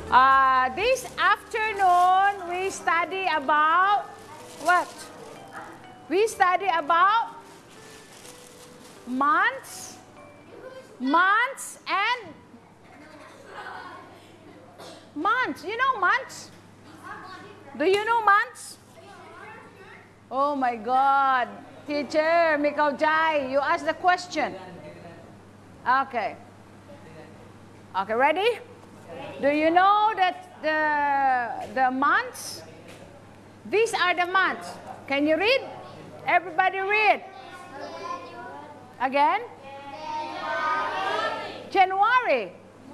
This afternoon, we study about what? We study about months and months. You know months? Do you know months? Oh my God. Teacher, Mikau Jai, you ask the question. Okay. Okay, ready? Do you know that the months? These are the months. Can you read? Everybody read. Again? January.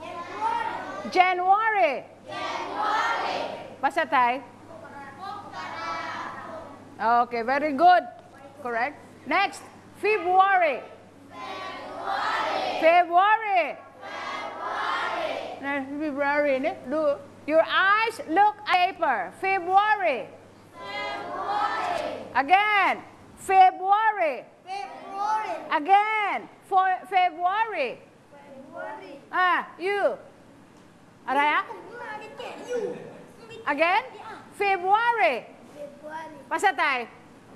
January. Basa tayo? Okay, very good. Correct. Next, February. February. February. Do your eyes look at paper. February. Again. February. Again. For February. You. Araya? Again. February. Basa tayo.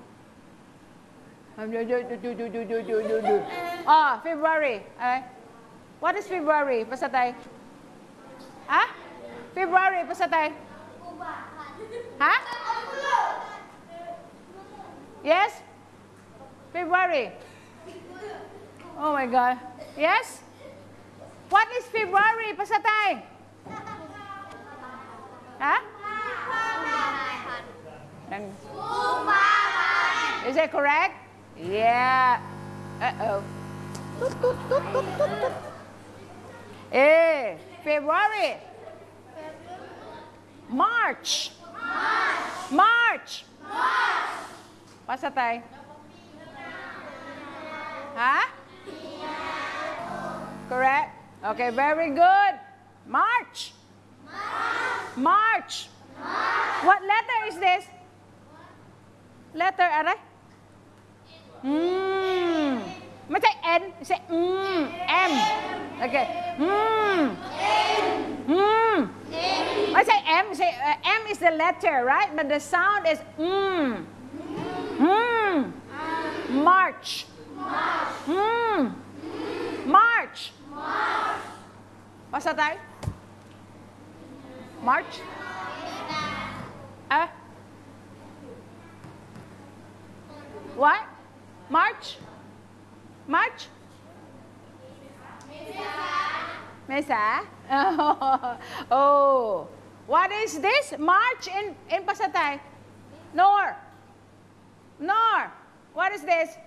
February. What is February? Basa tayo. February. Basa tayo. Yes? February. Oh my God. Yes? What is February? Basa tayo. Is that correct? Yeah. Uh-oh. February. March. March. Basa tayo. Correct? Okay, very good. March. March. What letter is this? Letter, aray? May say N, say M. Okay. I say M, say M is the letter, right? But the sound is March. March. Basa tayo? March? What? March? March? Mesa? Oh. What is this? March in Pasatay? Nor. What is this?